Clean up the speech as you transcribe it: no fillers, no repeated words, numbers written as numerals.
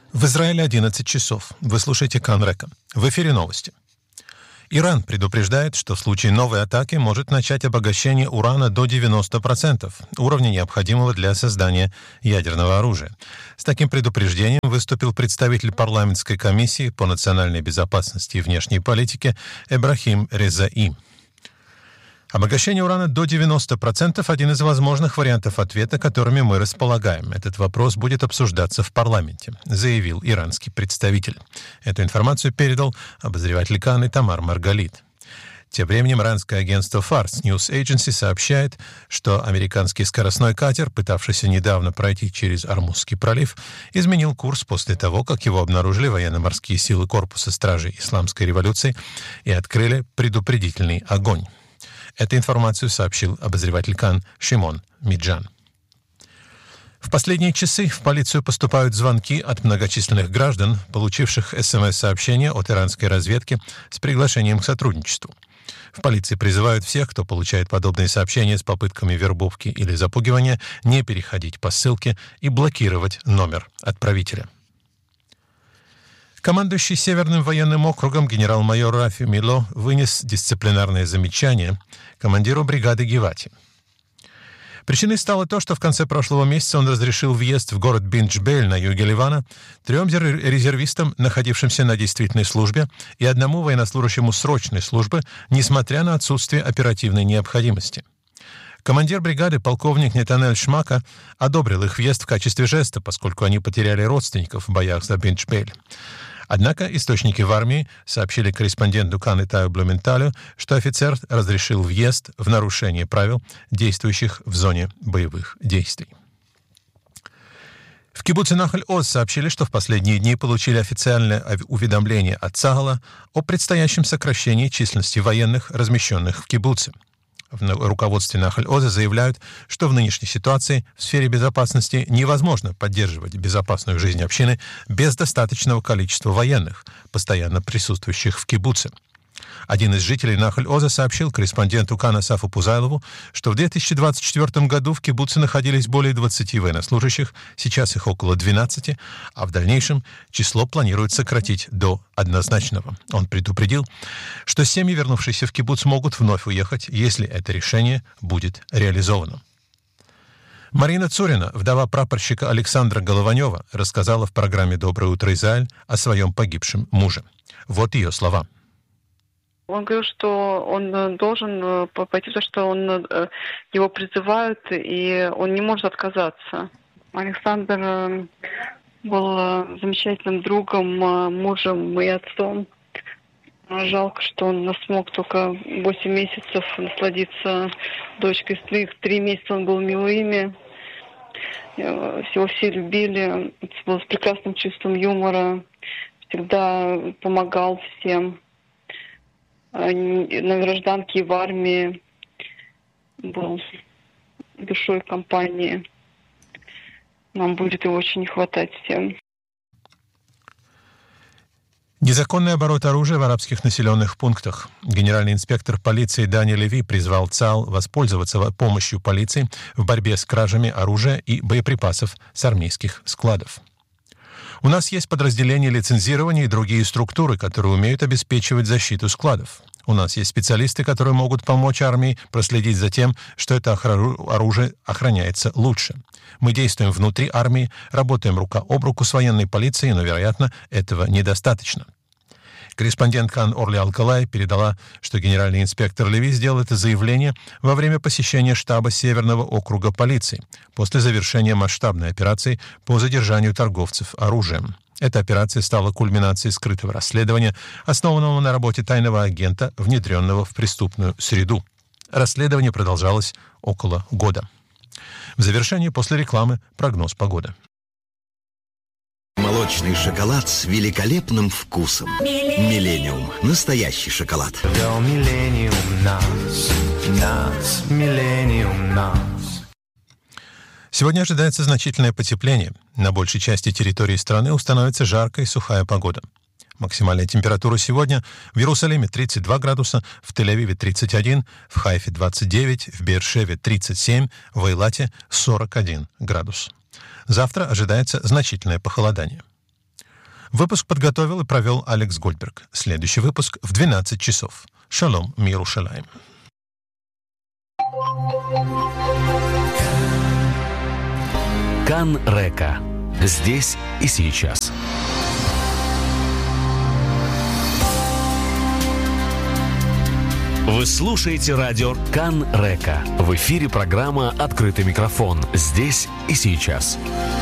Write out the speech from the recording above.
В Израиле 11 часов. Вы слушаете Канрека. В эфире новости. Иран предупреждает, что в случае новой атаки может начать обогащение урана до 90%, уровня необходимого для создания ядерного оружия. С таким предупреждением выступил представитель парламентской комиссии по национальной безопасности и внешней политике Эбрахим Резаи. Обогащение урана до 90% – один из возможных вариантов ответа, которыми мы располагаем. Этот вопрос будет обсуждаться в парламенте, заявил иранский представитель. Эту информацию передал обозреватель Каны Тамар Маргалит. Тем временем иранское агентство Fars News Agency сообщает, что американский скоростной катер, пытавшийся недавно пройти через Ормузский пролив, изменил курс после того, как его обнаружили военно-морские силы Корпуса стражей Исламской революции и открыли предупредительный огонь. Эту информацию сообщил обозреватель Кан Шимон Миджан. В последние часы в полицию поступают звонки от многочисленных граждан, получивших СМС-сообщения от иранской разведки с приглашением к сотрудничеству. В полиции призывают всех, кто получает подобные сообщения с попытками вербовки или запугивания, не переходить по ссылке и блокировать номер отправителя. Командующий Северным военным округом генерал-майор Рафи Мило вынес дисциплинарное замечание командиру бригады Гивати. Причиной стало то, что в конце прошлого месяца он разрешил въезд в город Бинджбель на юге Ливана 3 резервистам, находившимся на действительной службе, и 1 военнослужащему срочной службы, несмотря на отсутствие оперативной необходимости. Командир бригады, полковник Нетанель Шмака, одобрил их въезд в качестве жеста, поскольку они потеряли родственников в боях за Бинджбель. Однако источники в армии сообщили корреспонденту Каны Таю Блюменталю, что офицер разрешил въезд в нарушение правил, действующих в зоне боевых действий. В кибуце Нахаль-Оз сообщили, что в последние дни получили официальное уведомление от Цагала о предстоящем сокращении численности военных, размещенных в кибуце. В руководстве Нахаль-Оза заявляют, что в нынешней ситуации в сфере безопасности невозможно поддерживать безопасную жизнь общины без достаточного количества военных, постоянно присутствующих в кибуце. Один из жителей Нахаль-Оза сообщил корреспонденту Кан Асафу Пузайлову, что в 2024 году в кибуце находились более 20 военнослужащих, сейчас их около 12, а в дальнейшем число планируют сократить до однозначного. Он предупредил, что семьи, вернувшиеся в кибуц, могут вновь уехать, если это решение будет реализовано. Марина Цурина, вдова прапорщика Александра Голованева, рассказала в программе «Доброе утро, Израиль» о своем погибшем муже. Вот ее слова. Он говорил, что он должен пойти, потому что его призывают, и он не может отказаться. Александр был замечательным другом, мужем и отцом. Жалко, что он не смог только 8 месяцев насладиться дочкой. 3 месяца он был милыми. Его все любили. Был с прекрасным чувством юмора. Всегда помогал всем. На гражданке и в армии был душой компании. Нам будет его очень не хватать всем. Незаконный оборот оружия в арабских населенных пунктах. Генеральный инспектор полиции Дани Леви призвал ЦАЛ воспользоваться помощью полиции в борьбе с кражами оружия и боеприпасов с армейских складов. У нас есть подразделения лицензирования и другие структуры, которые умеют обеспечивать защиту складов. У нас есть специалисты, которые могут помочь армии проследить за тем, что это оружие охраняется лучше. Мы действуем внутри армии, работаем рука об руку с военной полицией, но, вероятно, этого недостаточно. Корреспондент Кан Орли Алкалай передала, что генеральный инспектор Леви сделал это заявление во время посещения штаба Северного округа полиции после завершения масштабной операции по задержанию торговцев оружием. Эта операция стала кульминацией скрытого расследования, основанного на работе тайного агента, внедренного в преступную среду. Расследование продолжалось около года. В завершении после рекламы прогноз погоды. Молочный шоколад с великолепным вкусом. Миллениум. Настоящий шоколад. Миллениум нас, Миллениум нас. Сегодня ожидается значительное потепление. На большей части территории страны установится жаркая и сухая погода. Максимальная температура сегодня в Иерусалиме 32 градуса, в Тель-Авиве 31, в Хайфе 29, в Беэр-Шеве 37, в Эйлате 41 градус. Завтра ожидается значительное похолодание. Выпуск подготовил и провел Алекс Гольдберг. Следующий выпуск в 12 часов. Шалом, мир Иерушалаим. Кан Река. Здесь и сейчас. Вы слушаете радио Кан Река. В эфире программа «Открытый микрофон». Здесь и сейчас.